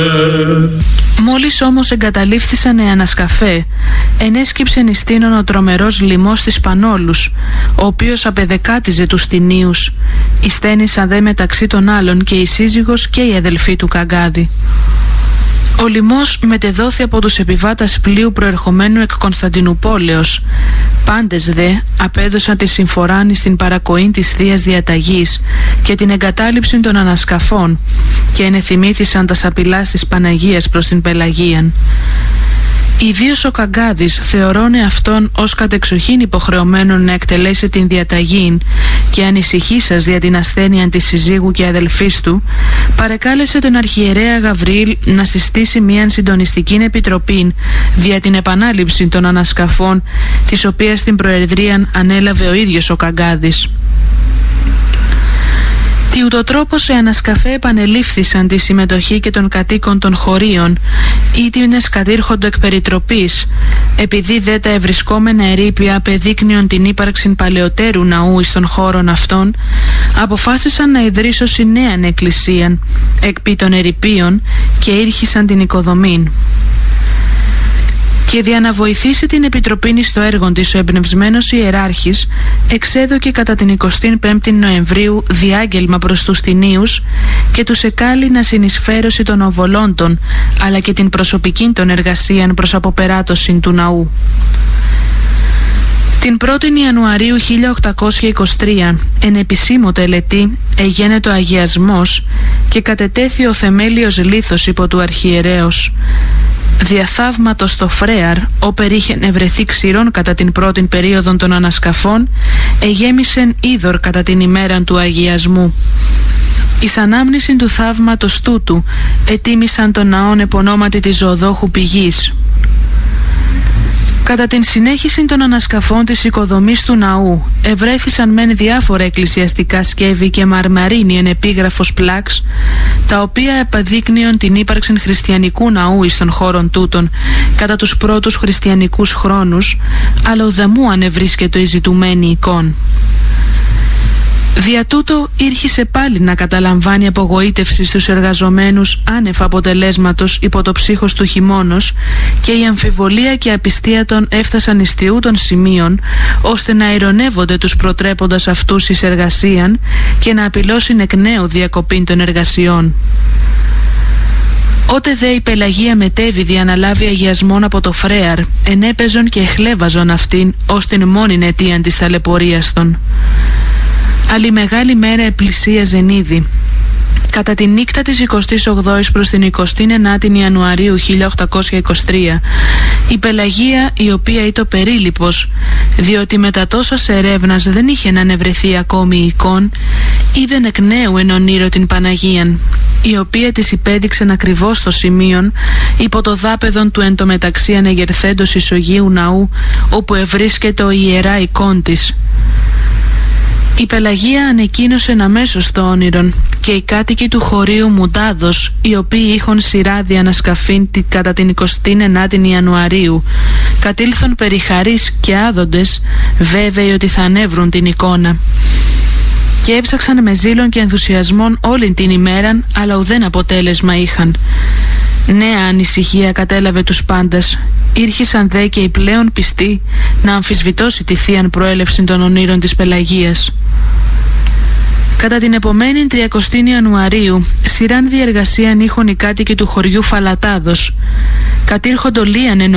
Μόλις όμως εγκαταλείφθησαν οι ανασκαφέ, ενέσκυψεν εις τίνον ο τρομερός λοιμός της Πανόλους, ο οποίος απεδεκάτιζε τους τινίους. Ησθένησαν δε μεταξύ των άλλων και η σύζυγος και η αδελφή του Καγκάδη. Ο λοιμός μετεδόθη από τους επιβάτας πλοίου προερχομένου εκ Κωνσταντινουπόλεως. Πάντες δε απέδωσαν τη συμφοράνη στην παρακοήν της Θείας Διαταγής και την εγκατάλειψη των ανασκαφών και ενεθυμήθησαν τα σαπηλάς της Παναγίας προς την Πελαγίαν. Ιδίως ο Καγκάδης, θεωρώνε αυτόν ως κατεξοχήν υποχρεωμένον να εκτελέσει την διαταγήν και ανησυχήσας δια την ασθένεια της συζύγου και αδελφής του, παρεκάλεσε τον αρχιερέα Γαβριήλ να συστήσει μίαν συντονιστική επιτροπή δια την επανάληψη των ανασκαφών, της οποίας την προεδρίαν ανέλαβε ο ίδιος ο Καγκάδης. Τι ούτω σε ανασκαφέ επανελήφθησαν τη συμμετοχή και των κατοίκων των χωρίων, ήτινες κατήρχοντο εκ περιτροπής, επειδή δε τα ευρισκόμενα ερείπια απεδείκνυον την ύπαρξη παλαιότερου ναού εις των χώρων αυτών, αποφάσισαν να ιδρύσωσιν νέαν εκκλησίαν, εκ των ερειπίων, και ήρχισαν την οικοδομήν. Και δια να βοηθήσει την επιτροπήν στο έργο της, ο εμπνευσμένος ιεράρχης εξέδωκε κατά την 25η Νοεμβρίου διάγγελμα προς τους τινίους και τους εκάλει να συνεισφέρωση των οβολόντων, αλλά και την προσωπική των εργασίαν προς αποπεράτωση του ναού. Την 1η Ιανουαρίου 1823, εν επισήμω τελετή, εγένετο αγιασμός και κατετέθη ο θεμέλιος λίθος υπό του αρχιερέως. Διαθαύματος το Φρέαρ, όπερ είχε ευρεθεί ξηρών κατά την πρώτην περίοδον των ανασκαφών, εγέμισεν είδωρ κατά την ημέραν του αγιασμού. Εις ανάμνησιν του θαύματος τούτου ετίμησαν τον ναόν επωνόματι της Ζωοδόχου Πηγής. Κατά την συνέχιση των ανασκαφών της οικοδομής του ναού ευρέθησαν μεν διάφορα εκκλησιαστικά σκεύη και μαρμαρίνη εν επίγραφος πλάξ, τα οποία επαδείκνυον την ύπαρξη χριστιανικού ναού εις των χώρων τούτων κατά τους πρώτους χριστιανικούς χρόνους, αλλά ουδαμού ανεβρίσκετο η ζητουμένη εικόν. Δια τούτο ήρχισε πάλι να καταλαμβάνει απογοήτευση στους εργαζομένους άνευ αποτελέσματος υπό το ψύχος του χειμώνος, και η αμφιβολία και απιστία των έφτασαν εις τιούτων σημείων ώστε να ειρωνεύονται τους προτρέποντας αυτούς εις εργασίαν και να απειλώσουν εκ νέου διακοπήν των εργασιών. Ότε δε η Πελαγία μετέβη διαναλάβει αγιασμόν από το Φρέαρ, ενέπαιζον και εχλέβαζον αυτήν ως την μόνην αιτίαν της ταλαιπωρίας των. Άλλη μεγάλη μέρα επλησίαζεν ήδη. Κατά τη νύχτα της 28ης προς την 29η Ιανουαρίου 1823, η Πελαγία, η οποία ήταν περίληπος, διότι μετά τόσας ερεύνας δεν είχε να ανεβρεθεί ακόμη η εικόν, είδεν εκ νέου εν ονείρο την Παναγίαν, η οποία της υπέδειξεν ακριβώς το σημείον υπό το δάπεδον του εν τω μεταξύ ανεγερθέντος ισογείου ναού, όπου ευρίσκεται ο ιερά εικόν της. Η Πελαγία ανεκοίνωσε αμέσως το όνειρον και οι κάτοικοι του χωρίου Μουντάδος, οι οποίοι είχαν σειρά ανασκαφήν κατά την 29η Ιανουαρίου, κατήλθον περί χαρίς και άδοντες, βέβαιοι ότι θα ανέβρουν την εικόνα. Και έψαξαν με ζήλον και ενθουσιασμόν όλη την ημέραν, αλλά ουδέν αποτέλεσμα είχαν. Νέα ανησυχία κατέλαβε τους πάντας. Ήρχισαν δε και οι πλέον πιστοί να αμφισβητώσει τη θείαν προέλευση των ονείρων της Πελαγίας. Κατά την επομένη 30η Ιανουαρίου, σειράν διεργασίαν είχον οι κάτοικοι του χωριού Φαλατάδος. Κατήρχοντο λίαν